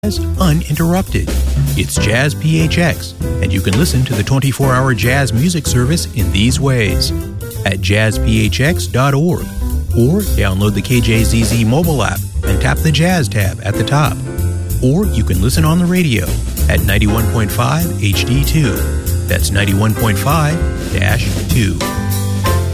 uninterrupted. It's Jazz PHX, and you can listen to the 24-hour jazz music service in these ways: at jazzphx.org, or download the KJZZ mobile app and tap the Jazz tab at the top. Or you can listen on the radio at 91.5 HD2. That's 91.5-2.